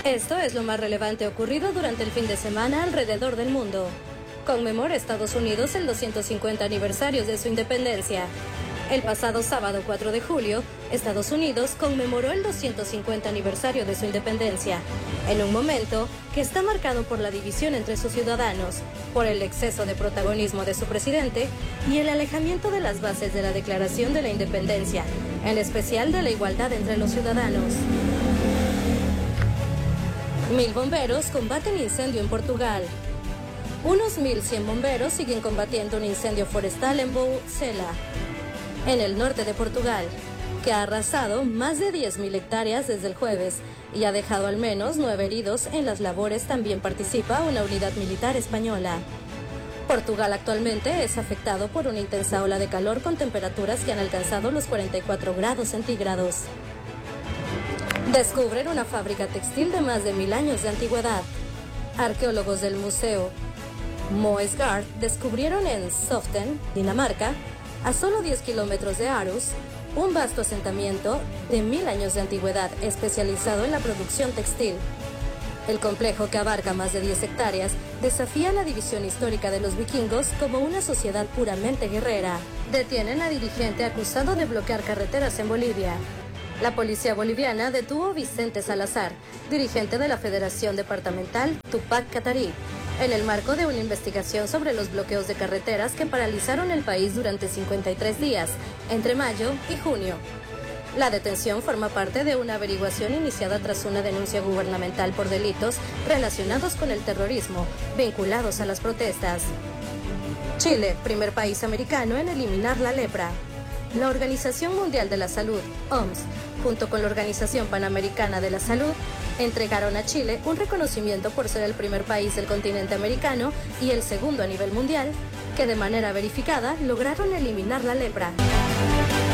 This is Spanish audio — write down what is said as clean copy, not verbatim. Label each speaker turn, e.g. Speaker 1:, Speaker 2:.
Speaker 1: Esto es lo más relevante ocurrido durante el fin de semana alrededor del mundo. Conmemora Estados Unidos el 250 aniversario de su independencia. El pasado sábado 4 de julio, Estados Unidos conmemoró el 250 aniversario de su independencia, en un momento que está marcado por la división entre sus ciudadanos, por el exceso de protagonismo de su presidente y el alejamiento de las bases de la Declaración de la Independencia, en especial de la igualdad entre los ciudadanos. 1000 bomberos combaten incendio en Portugal. Unos 1100 bomberos siguen combatiendo un incendio forestal en Boucela, en el norte de Portugal, que ha arrasado más de 10.000 hectáreas desde el jueves y ha dejado al menos 9 heridos. En las labores también participa una unidad militar española. Portugal actualmente es afectado por una intensa ola de calor con temperaturas que han alcanzado los 44 grados centígrados. Descubren una fábrica textil de más de 1000 años de antigüedad. Arqueólogos del Museo Moesgaard descubrieron en Soften, Dinamarca, a solo 10 kilómetros de Aarhus, un vasto asentamiento de 1000 años de antigüedad especializado en la producción textil. El complejo, que abarca más de 10 hectáreas, desafía la división histórica de los vikingos como una sociedad puramente guerrera. Detienen a dirigente acusado de bloquear carreteras en Bolivia. La policía boliviana detuvo a Vicente Salazar, dirigente de la Federación Departamental Tupac Katari, en el marco de una investigación sobre los bloqueos de carreteras que paralizaron el país durante 53 días, entre mayo y junio. La detención forma parte de una averiguación iniciada tras una denuncia gubernamental por delitos relacionados con el terrorismo, vinculados a las protestas. Chile, primer país americano en eliminar la lepra. La Organización Mundial de la Salud, OMS, junto con la Organización Panamericana de la Salud, entregaron a Chile un reconocimiento por ser el primer país del continente americano y el segundo a nivel mundial que de manera verificada lograron eliminar la lepra.